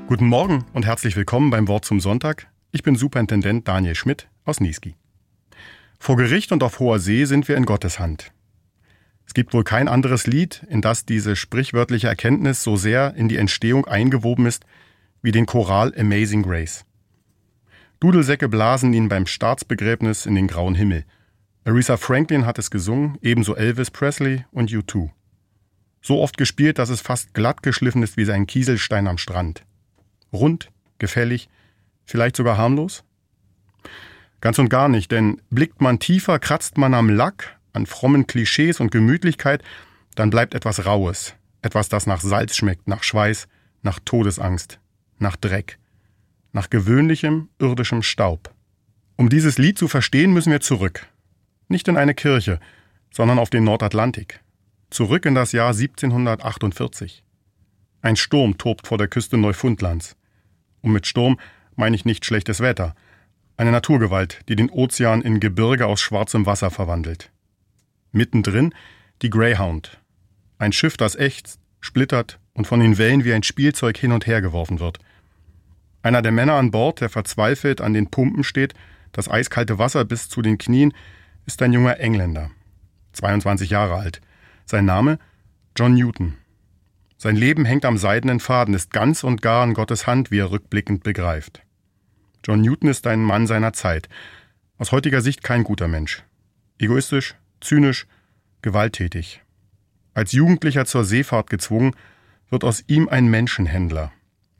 Guten Morgen und herzlich willkommen beim Wort zum Sonntag. Ich bin Superintendent Daniel Schmidt aus Niesky. Vor Gericht und auf hoher See sind wir in Gottes Hand. Es gibt wohl kein anderes Lied, in das diese sprichwörtliche Erkenntnis so sehr in die Entstehung eingewoben ist, wie den Choral Amazing Grace. Dudelsäcke blasen ihn beim Staatsbegräbnis in den grauen Himmel. Aretha Franklin hat es gesungen, ebenso Elvis Presley und U2. So oft gespielt, dass es fast glatt geschliffen ist wie sein Kieselstein am Strand. Rund, gefällig, vielleicht sogar harmlos? Ganz und gar nicht, denn blickt man tiefer, kratzt man am Lack, an frommen Klischees und Gemütlichkeit, dann bleibt etwas Raues, etwas, das nach Salz schmeckt, nach Schweiß, nach Todesangst, nach Dreck, nach gewöhnlichem, irdischem Staub. Um dieses Lied zu verstehen, müssen wir zurück. Nicht in eine Kirche, sondern auf den Nordatlantik. Zurück in das Jahr 1748. Ein Sturm tobt vor der Küste Neufundlands. Und mit Sturm meine ich nicht schlechtes Wetter. Eine Naturgewalt, die den Ozean in Gebirge aus schwarzem Wasser verwandelt. Mittendrin die Greyhound. Ein Schiff, das ächzt, splittert und von den Wellen wie ein Spielzeug hin und her geworfen wird. Einer der Männer an Bord, der verzweifelt an den Pumpen steht, das eiskalte Wasser bis zu den Knien, ist ein junger Engländer. 22 Jahre alt. Sein Name? John Newton. Sein Leben hängt am seidenen Faden, ist ganz und gar in Gottes Hand, wie er rückblickend begreift. John Newton ist ein Mann seiner Zeit. Aus heutiger Sicht kein guter Mensch. Egoistisch, zynisch, gewalttätig. Als Jugendlicher zur Seefahrt gezwungen, wird aus ihm ein Menschenhändler.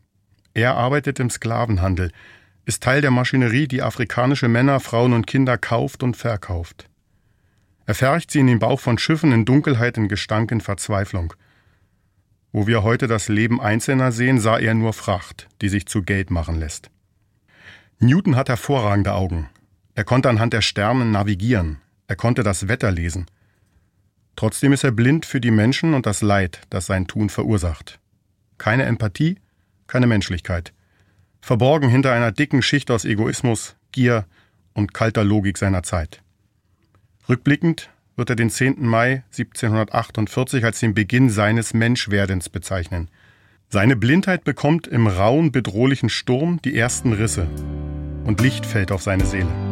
Er arbeitet im Sklavenhandel, ist Teil der Maschinerie, die afrikanische Männer, Frauen und Kinder kauft und verkauft. Er fercht sie in den Bauch von Schiffen in Dunkelheit, in Gestank, in Verzweiflung. Wo wir heute das Leben Einzelner sehen, sah er nur Fracht, die sich zu Geld machen lässt. Newton hat hervorragende Augen. Er konnte anhand der Sterne navigieren. Er konnte das Wetter lesen. Trotzdem ist er blind für die Menschen und das Leid, das sein Tun verursacht. Keine Empathie, keine Menschlichkeit. Verborgen hinter einer dicken Schicht aus Egoismus, Gier und kalter Logik seiner Zeit. Rückblickend wird er den 10. Mai 1748 als den Beginn seines Menschwerdens bezeichnen. Seine Blindheit bekommt im rauen, bedrohlichen Sturm die ersten Risse und Licht fällt auf seine Seele.